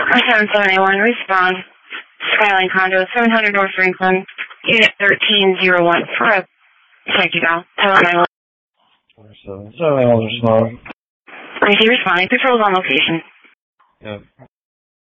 7781, respond. Skyline Condo, 700 North Franklin, Unit 1301, for a safety valve. Hello, 911. 771, respond. I see responding. Patrol's on location. Yep.